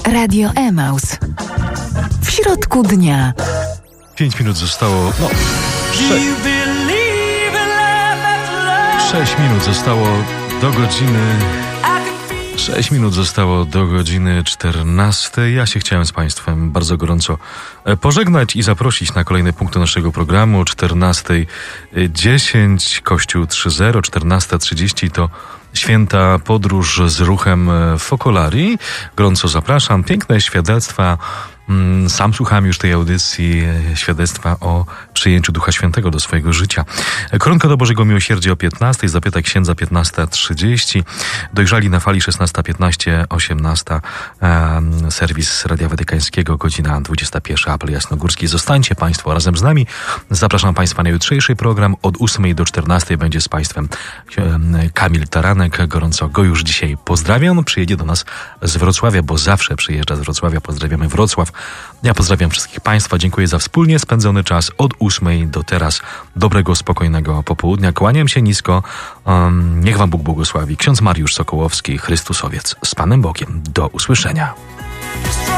Radio Emaus. W środku dnia. 5 minut zostało. 6 minut zostało do godziny. 6 minut zostało do godziny 14. Ja się chciałem z Państwem bardzo gorąco pożegnać i zaprosić na kolejny punkt naszego programu. 14:10 Kościół 3.0, 14:30 to święta podróż z ruchem Focolari. Gorąco zapraszam. Piękne świadectwa. Sam słucham już tej audycji, świadectwa o przyjęciu Ducha Świętego do swojego życia. Koronka do Bożego Miłosierdzia o 15:00, Zapytaj Księdza 15:30, Dojrzali na fali 16:15, 18:00, serwis Radia Watykańskiego, godzina 21:00, Apel Jasnogórski. Zostańcie Państwo razem z nami. Zapraszam Państwa na jutrzejszy program. Od 8:00 do 14:00 będzie z Państwem Kamil Taranek. Gorąco go już dzisiaj pozdrawiam. On przyjedzie do nas z Wrocławia, bo zawsze przyjeżdża z Wrocławia. Pozdrawiamy Wrocław. Ja pozdrawiam wszystkich Państwa, dziękuję za wspólnie spędzony czas od 8:00 do teraz. Dobrego, spokojnego popołudnia. Kłaniam się nisko. Niech Wam Bóg błogosławi. Ksiądz Mariusz Sokołowski, Chrystusowiec. Z Panem Bogiem. Do usłyszenia.